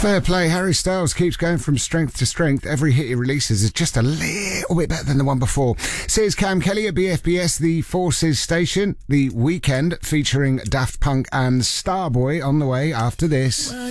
Fair play. Harry Styles keeps going from strength to strength. Every hit he releases is just a little bit better than the one before. Says Cam Kelly at BFBS, the Forces station. The Weekend featuring Daft Punk and Starboy on the way after this.